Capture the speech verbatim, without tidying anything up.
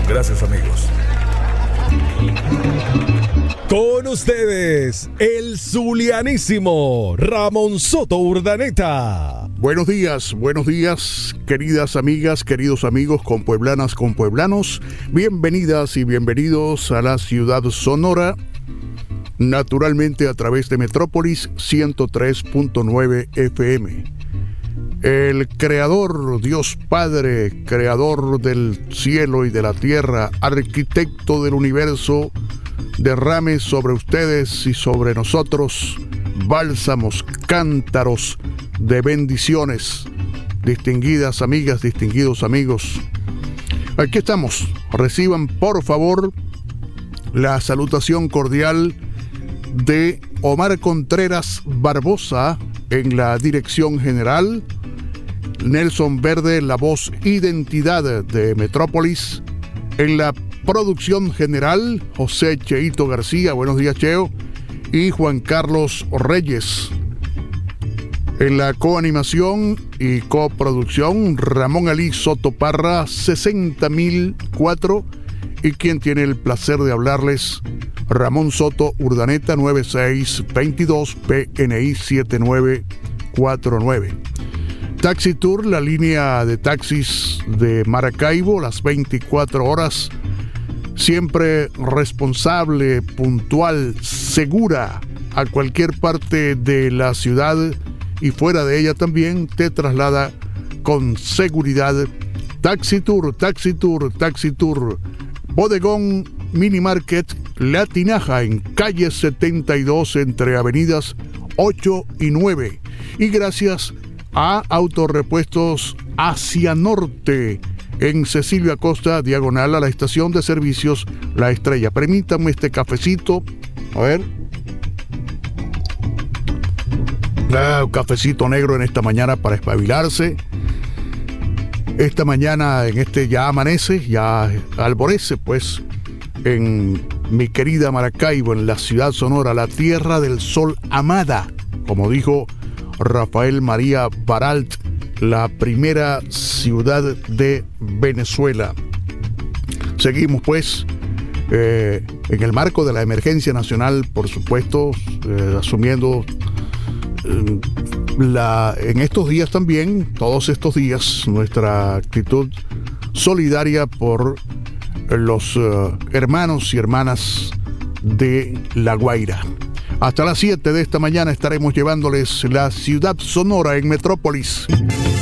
Gracias, amigos. Con ustedes, el zulianísimo Ramón Soto Urdaneta. Buenos días, buenos días, queridas amigas, queridos amigos, compueblanas, compueblanos. Bienvenidas y bienvenidos a la ciudad sonora, naturalmente a través de Metrópolis ciento tres punto nueve F M. El Creador, Dios Padre, Creador del cielo y de la tierra, arquitecto del universo, derrame sobre ustedes y sobre nosotros bálsamos, cántaros de bendiciones. Distinguidas amigas, distinguidos amigos, aquí estamos. Reciban por favor la salutación cordial de Omar Contreras Barbosa en la dirección general, Nelson Verde, la voz identidad de Metrópolis, en la producción general, José Cheito García, buenos días Cheo, y Juan Carlos Reyes. En la coanimación y coproducción, Ramón Alí Soto Parra, sesenta mil cuatro, y quien tiene el placer de hablarles, Ramón Soto Urdaneta, noventa y seis veintidós, P N I siete nueve cuatro nueve. Taxi Tour, la línea de taxis de Maracaibo, las veinticuatro horas, siempre responsable, puntual, segura, a cualquier parte de la ciudad y fuera de ella también, te traslada con seguridad. Taxi Tour, Taxi Tour, Taxi Tour. Bodegón Mini Market La Tinaja en calle setenta y dos entre avenidas ocho y nueve. Y gracias a Autorepuestos Hacia Norte en Cecilio Acosta, diagonal a la estación de servicios La Estrella. Permítanme este cafecito. A ver. Ah, un cafecito negro en esta mañana para espabilarse. Esta mañana, en este ya amanece, ya alborece, pues, en mi querida Maracaibo, en la ciudad sonora, la tierra del sol amada, como dijo Rafael María Baralt, la primera ciudad de Venezuela. Seguimos, pues, eh, en el marco de la emergencia nacional, por supuesto, eh, asumiendo eh, la, en estos días también, todos estos días, nuestra actitud solidaria por los uh, hermanos y hermanas de La Guaira. Hasta las siete de esta mañana estaremos llevándoles la ciudad sonora en Metrópolis.